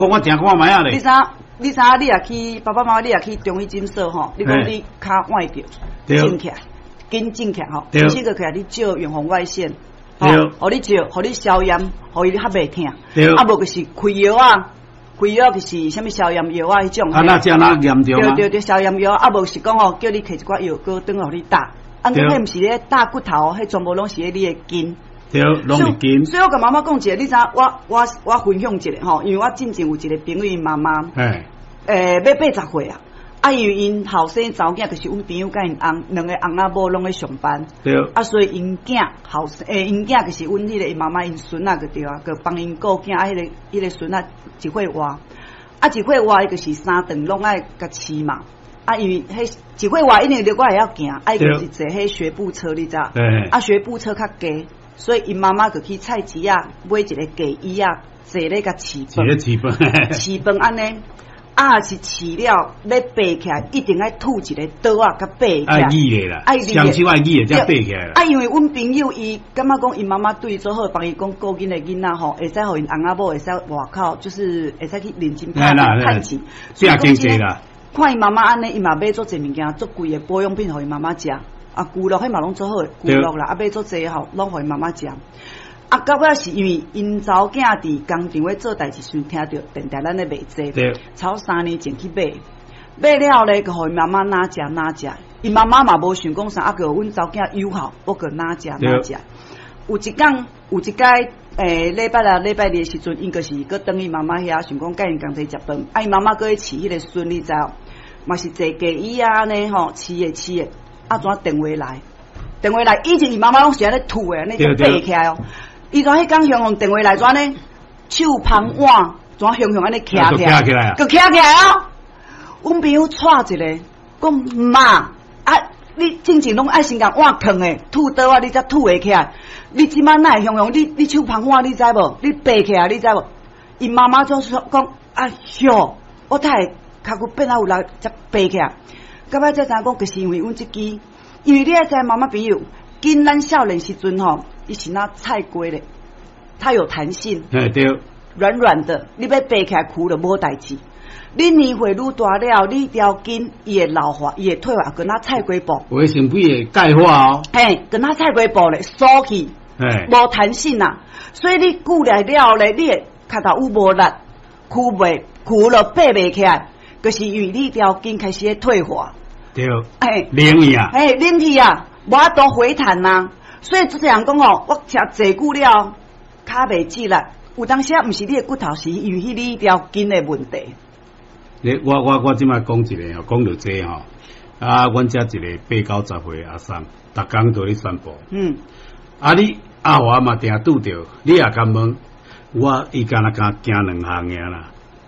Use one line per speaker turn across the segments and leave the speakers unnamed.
我听看卖啊咧。
你知你也去爸爸妈妈，你也去中医诊所吼，你讲你脚崴着，正起来，紧正起来吼，其实个起来你照远红外线，吼，互你照，互你消炎，互伊较袂痛。啊，无就是开药啊，开药就是啥物消炎药啊，迄种。
啊，那这那严重啊？
对，消炎药，啊，无是讲吼，叫你摕一寡药膏转互你打，啊，迄毋是咧打骨头，迄全部拢是咧你的筋。
对，拢是筋。
所以我甲妈妈讲一个，你知我分享一个吼，因为我进前有一个朋友因妈妈，要80岁啊，啊，因为因后生查某囝就是阮朋友甲因翁两个翁仔某拢咧上班，对，啊，所以因囝因囝就是阮迄个因妈妈因孙仔个对啊，个帮因顾囝啊，迄个孙仔一岁活，啊，一岁活伊就是3顿拢爱甲饲嘛。啊，因为迄一岁活一定着我会晓行，啊，伊就是坐迄学步车，你知？啊，学步车较低。所以，因妈妈就去菜市啊，买一个鸡椅啊，坐咧甲饲饭。饲饭安尼，啊是饲了，要爬起来，一定爱吐一个刀啊，甲爬起来。爱
议的啦，双手爱议的才爬起来啦。
啊，因为阮朋友伊感觉讲，因妈妈对伊做好，帮伊讲顾囡的囡仔吼，会使互因翁仔某会使外口，就是会使去认真趁钱。
正经济啦。
看因妈妈安尼，伊嘛买做侪物件，做贵的保养品，互因妈妈食。啊，骨肉迄嘛拢做好，骨肉啦，啊买做济吼，拢互因妈妈食。啊，到尾是因为因查某囝伫工厂咧做代志时，听到电台咱咧卖济，超3年前去买了咧，个互因妈妈哪食。因妈妈嘛无想讲啥，啊个阮查某囝友好，我个哪食。有一届礼拜二的时阵，因个是搁等伊妈妈遐，想讲甲因共齐食饭。啊，因妈妈搁去饲迄个孙，你知哦，嘛是坐鸡椅啊呢吼，饲的。啊！怎电话来，以前伊妈妈拢是安尼吐的，安尼就爬起来哦。伊怎迄讲雄雄电话来，怎呢？手捧碗，怎雄雄安尼徛起来，佮徛起来哦。阮朋友带一个，讲妈啊，你之前拢爱先共碗放的，吐倒啊，你才吐会起来。你即摆哪会雄雄？你手捧碗，你知无？你爬起来，你知无？因妈妈总说讲，哎哟，我太脚骨变啊有力，才爬起来。到尾才知影讲，就是因为阮即支，因为你爱知妈妈朋友，囡咱少年时阵吼，伊是那菜龟咧，它有弹性，对，软软的，你要爬起来哭就无代志。你年岁愈大了，你条筋伊会老化，伊会退化，跟那菜龟布，
有诶成品会钙化哦，
跟那菜龟布咧缩起，无弹性啊，所以你久来了咧，你会脚头有无力，哭了爬袂起来，就是因为你条筋开始咧退化。
对，冷去啊，
冷去啊，无法度回弹呐。所以这样讲哦，我吃坐久了，脚袂直啦。有当时啊，毋是你的骨头，是因为你条筋的问题。
我即摆讲一个吼，讲到这吼，啊，阮遮一个80-90岁阿桑，逐工都咧散步。啊，你阿华嘛定拄着，你也敢问，伊敢若行2项尔啦。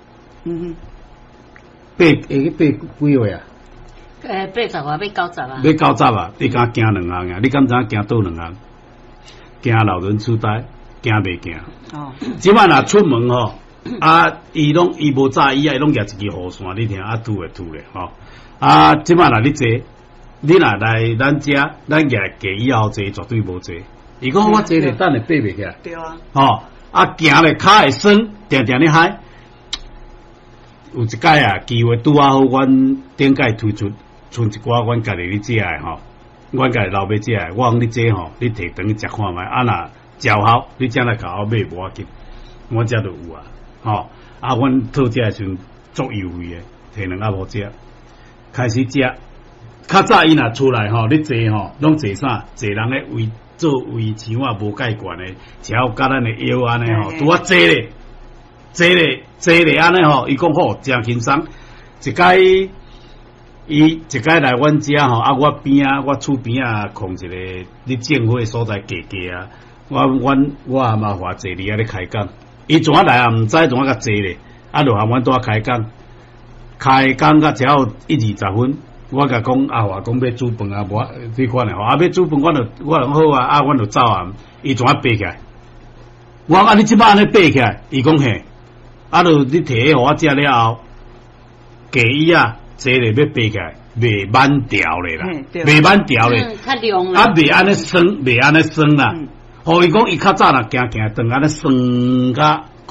八几岁啊
？80啊，要90啊。
要90啊，你敢行2项啊？你敢知影行倒2项？行老人痴呆，行袂行？即摆若出门吼，啊，伊无早伊啊，伊拢举一支雨伞，你听啊，吐咧吼。啊，即摆若你坐，你若来咱遮，咱举以后坐绝对无坐。伊讲我坐咧，等下爬袂起来。
对啊。
吼，啊，行咧骹会酸，定咧嗨。有一届啊，机会拄好，阮顶届推出。剩一寡阮家己咧食诶吼，阮家己老爸食诶，我讲你这吼，你摕顿去食看觅，啊若嚼好，你才来甲我买无要紧，我遮就有啊，吼啊，阮讨食诶时阵足优惠诶，摕2盒食，开始食，较早伊若出来吼，你坐吼，拢坐啥？坐人咧胃做胃肠啊无介悬诶，超甲咱诶腰安尼吼，拄啊坐咧安尼吼，伊讲好真轻松，一届。伊一届来阮遮吼，啊，我边啊，我厝边啊，空一个咧政府所在加啊，我阿妈话坐哩啊咧开讲，伊怎啊来啊？毋知怎啊甲坐咧，啊，就含阮拄开讲，甲只要1-20分，我甲讲啊话讲要煮饭啊，无你看咧吼，啊要煮饭我就好啊，啊，阮就走啊，伊怎啊爬起来？我讲你即摆安尼爬起来，伊讲嘿，啊，就你摕迄互我食了后，加伊啊。坐咧要爬起来，袂慢调咧啦，袂慢调咧，
较凉啦，
啊袂安尼酸，袂安尼酸啦。互伊讲伊较早若行，等安尼酸甲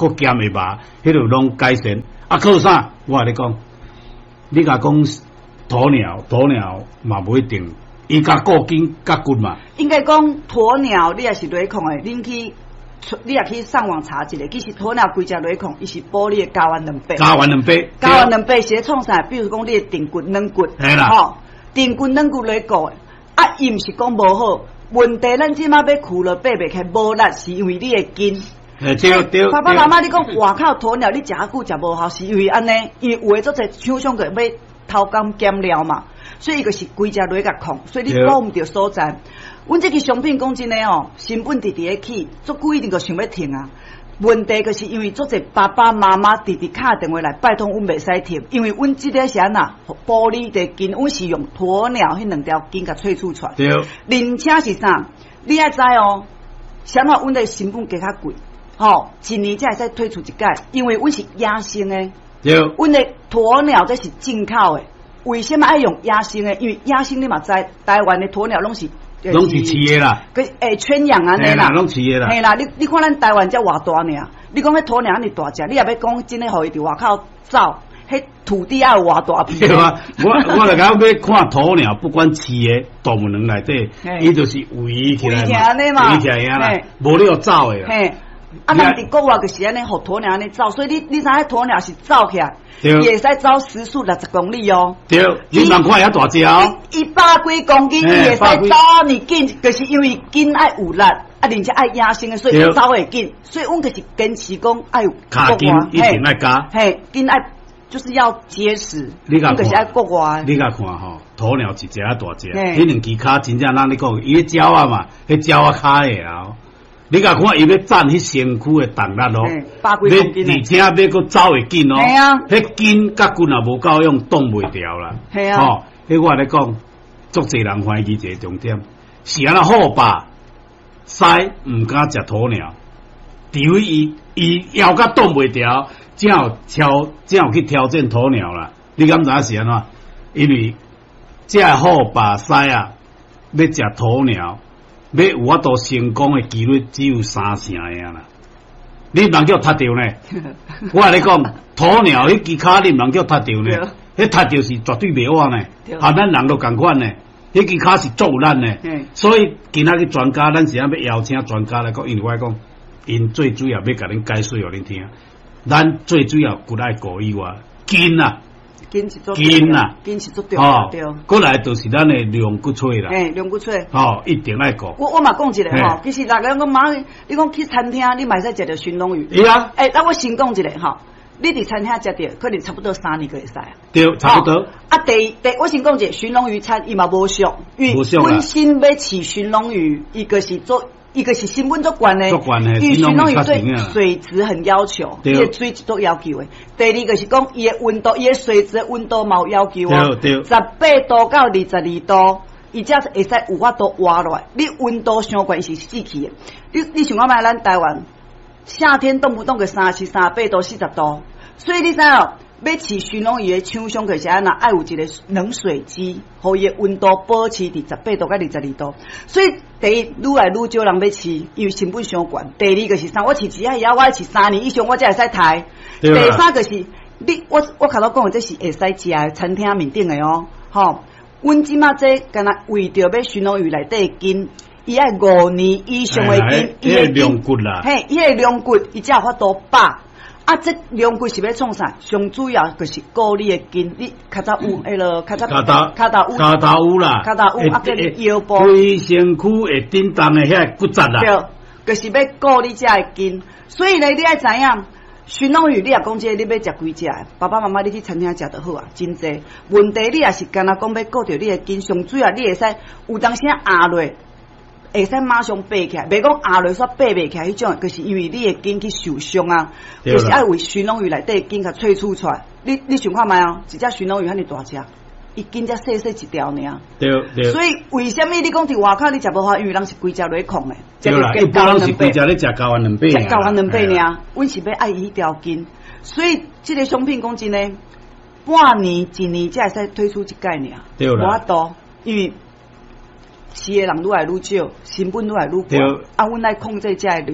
搁减的肉，迄落拢改善。啊，靠啥？我甲你讲，你甲讲鸵鸟嘛不一定，伊甲骨筋甲骨嘛。
应该讲鸵鸟，你也是雷控的，你也去上网查一下，其实鸵鸟规只雷控，伊是保你的睾丸两倍。睾丸两倍是创啥？比如讲你的髌骨、软骨，
系啦，
吼，髌骨、软骨来顾的，啊，伊毋是讲无好，问题咱即马要苦了爬袂起，无力是因为你的筋。
对。
爸爸妈妈，你讲外口鸵鸟，你食啊久食无效，是因为安尼，因为有诶做者厂商个要偷工减料嘛，所以伊个是规只雷甲控，所以你保毋着所在。阮这个商品讲真诶哦，成本直咧起，足久一定个想要停啊。问题就是因为做者爸爸妈妈直敲电话来拜托阮袂使停，因为阮即个是安那玻璃的筋，阮是用鸵鸟迄两条筋甲萃取出来。
对。
而且是啥？你爱知哦，啥话阮的成本加较贵。一年才会使推出一届，因为阮是野生的。
对。
阮的鸵鸟这是进口的，为什么爱用野生的？因为野生你嘛知，台湾的鸵鸟拢是
饲的啦，
圈养安尼啦，
拢饲的啦。
嘿啦，你看咱台湾才偌大尔，你讲迄鸵鸟安尼大只，你也要讲真诶，互伊伫外口走，迄土地要偌大片。
对啊，我来讲要看鸵鸟，不管饲的动物园内底，伊就是围起来嘛，围起来啦，无你有走的啦。
啊，咱伫国外就是安尼，互鸵鸟安尼走，所以你知影鸵鸟是走起来，伊会使走时速60公里哦。
对，你人看也大只哦。
100几公斤，伊会使走你紧，就是因为筋爱有力，啊，而且爱野生的，所以走会紧。所以阮就是坚持讲爱有
卡筋一定爱加，
嘿，筋爱就是要结实。
你甲
就是爱国外。
你甲看吼，鸵鸟一只啊大只，迄两只骹真正咱你讲，伊迄鸟啊嘛，迄鸟啊骹的啊。你甲看，伊要占迄身躯的重力咯，而且要搁走会紧哦。
系啊，
迄筋甲骨若无够用，动袂掉啦。
系啊，吼，
迄我咧讲，足侪人怀疑一个重点，是安那好吧？狮毋敢食鸵鸟，除非伊腰甲动袂掉，才有去挑战鸵鸟啦。你敢知影是安怎？因为这好吧狮啊，要食鸵鸟。要有法度成功的几率只有3成呀啦，你毋通叫踢着呢？我甲你讲，鸵鸟迄支骹你毋通叫踢着呢，迄踢着是绝对袂活呢，和咱人都共款呢，迄支骹是足有力呢。所以今仔日专家，咱是要邀请专家来讲，因为我讲，因最主要要甲恁解说互恁听，咱最主要骨爱顾以外，筋啊。筋啊，
筋是足重要，对。
过来就是咱的龙骨髓啦，
龙骨髓，
一定爱顾。
我嘛讲一个吼，其实大家讲妈，你讲去餐厅，你嘛使食着鲟龙鱼。
对啊。
那我先讲一个吼，你伫餐厅食着，可能差不多3年就会使啊。
对，差不多。
我先讲一个鲟龙鱼餐，伊嘛无俗，因为本身要饲鲟龙鱼，一个是成本足悬的，因为鲟龙鱼对水质很要求，伊的水质都要求的。第二个是讲伊的温度，伊的水质的温度嘛有要求哦，18度到22度，伊才会使有法度活落来。你温度上悬是死去的。你想看卖咱台湾夏天动不动个37、38度、40度，所以你知哦。要饲鲟龙鱼的厂商就是安那，爱有一个冷水机，互伊的温度保持伫18度到22度。所以第一，愈来愈少人要饲，因为成本伤悬。第二个是啥？我饲一下也我要饲3年以上，我才会使抬。第三个是我卡头讲的，这是会使食的餐厅面顶的哦。吼，阮即马这敢若为着要鲟龙鱼内底筋，伊爱5年以上的筋，
伊的龙骨啦，
嘿，伊的龙骨，伊才有法度饱。这龙骨是要创啥？上主要就是顾你的筋，你较早有迄落较早
骹头有啦，
叫你腰部，
规身躯会震动的遐骨质啦。
对，就是要顾你遮的筋。所以呢，你爱知影，鲟龙鱼你也讲这你要食几只？爸爸妈妈你去餐厅食就好啊，真济。问题你也是干那讲要顾着你的筋，上主要你会使有当时压落。会使马上爬起来，袂讲压落煞爬袂起来，迄种就是因为你的筋去受伤啊，就是爱为鲟龙鱼内底筋甲萃取出来。你想看卖哦，一只鲟龙鱼遐尼大只，伊筋才细细一条尔。
对。
所以为什么你讲伫外口你食无法？因为人是规只落控的。
对啦，一般人是规只咧食睾丸两倍。
食睾丸两倍尔，阮是要爱伊条筋。所以这个商品讲真诶，半年、1年才会使推出一届尔。
对啦。
无法度，因为。饲的人愈来愈少，成本愈来愈高。阮来控制这的量，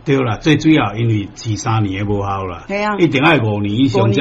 对啦，最主要因为饲3年无效啦，
系啊
一定爱5年以上才